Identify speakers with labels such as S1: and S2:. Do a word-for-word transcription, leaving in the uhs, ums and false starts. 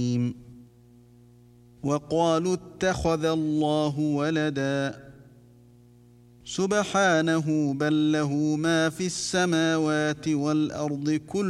S1: وقالوا اتخذ الله ولدا سبحانه بل له ما في السماوات والأرض كل